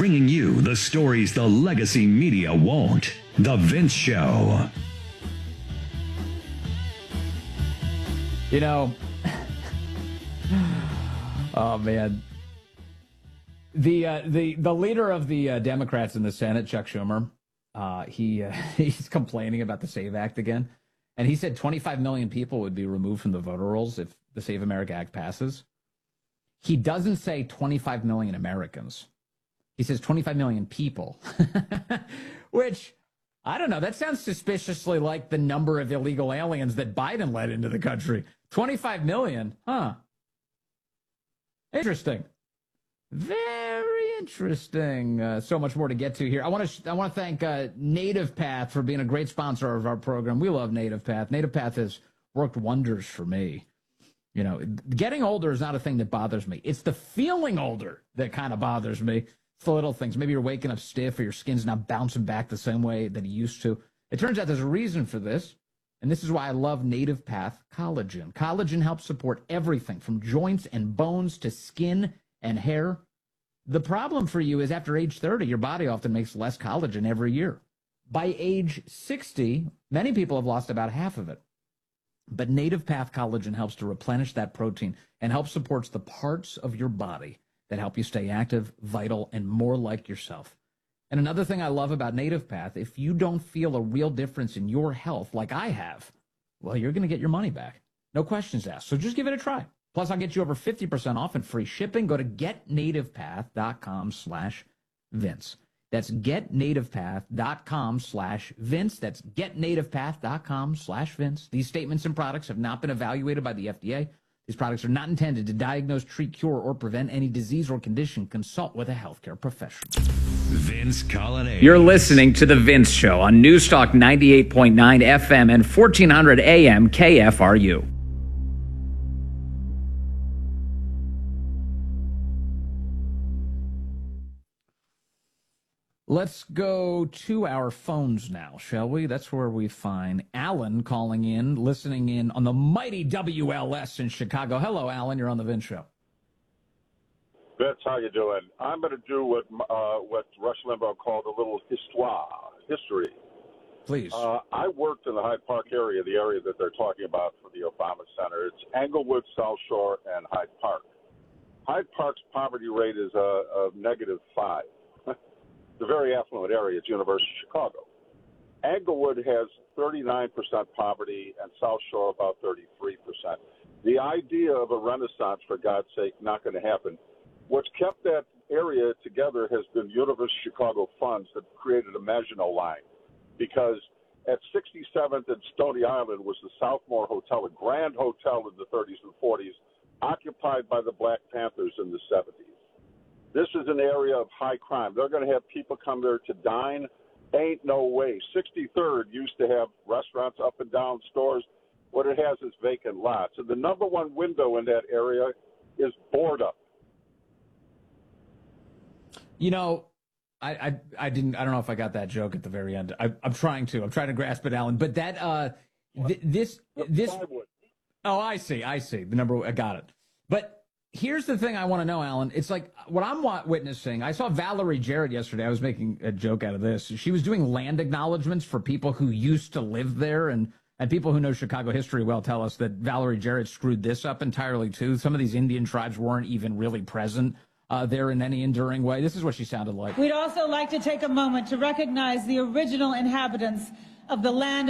bringing you the stories the legacy media won't. The Vince Show. You know, oh man, the leader of the Democrats in the Senate, Chuck Schumer, he's complaining about the SAVE Act again, and he said 25 million people would be removed from the voter rolls if the Save America Act passes. He doesn't say 25 million Americans. He says 25 million people, which, I don't know, that sounds suspiciously like the number of illegal aliens that Biden let into the country. 25 million, huh? Interesting. Very interesting. So much more to get to here. I want to thank Native Path for being a great sponsor of our program. We love Native Path. Native Path has worked wonders for me. You know, getting older is not a thing that bothers me. It's the feeling older that kind of bothers me. It's the little things. Maybe you're waking up stiff or your skin's not bouncing back the same way that it used to. It turns out there's a reason for this, and this is why I love Native Path Collagen. Collagen helps support everything from joints and bones to skin and hair. The problem for you is after age 30, your body often makes less collagen every year. By age 60, many people have lost about half of it. But Native Path Collagen helps to replenish that protein and helps supports the parts of your body that help you stay active, vital, and more like yourself. And another thing I love about Native Path, if you don't feel a real difference in your health like I have, well, you're going to get your money back. No questions asked. So just give it a try. Plus, I'll get you over 50% off and free shipping. Go to getnativepath.com/Vince. That's getnativepath.com/Vince. That's getnativepath.com/Vince. These statements and products have not been evaluated by the FDA. These products are not intended to diagnose, treat, cure, or prevent any disease or condition. Consult with a healthcare professional. Vince Colonnade. You're listening to The Vince Show on Newstalk 98.9 FM and 1400 AM KFRU. Let's go to our phones now, shall we? That's where we find Alan calling in, listening in on the mighty WLS in Chicago. Hello, Alan. You're on the Vince Show. Vince, how you doing? I'm going to do what Rush Limbaugh called a little history. Please. I worked in the Hyde Park area, the area that they're talking about for the Obama Center. It's Englewood, South Shore, and Hyde Park. Hyde Park's poverty rate is a -5. It's a very affluent area. It's University of Chicago. Englewood has 39% poverty, and South Shore about 33%. The idea of a renaissance, for God's sake, not going to happen. What's kept that area together has been University of Chicago funds that created a Maginot Line, because at 67th and Stony Island was the Southmore Hotel, a grand hotel in the 30s and 40s, occupied by the Black Panthers in the 70s. This is an area of high crime. They're going to have people come there to dine. Ain't no way. 63rd used to have restaurants up and down, stores. What it has is vacant lots. And the number one window in that area is boredom. You know, I don't know if I got that joke at the very end. I'm trying to grasp it, Alan. But that this. Oh, I see. The number. I got it. But here's the thing I want to know, Alan. It's like what I'm witnessing. I saw Valerie Jarrett yesterday. I was making a joke out of this. She was doing land acknowledgments for people who used to live there, and people who know Chicago history well tell us that Valerie Jarrett screwed this up entirely too. Some of these Indian tribes weren't even really present there in any enduring way. This is what she sounded like. We'd also like to take a moment to recognize the original inhabitants of the land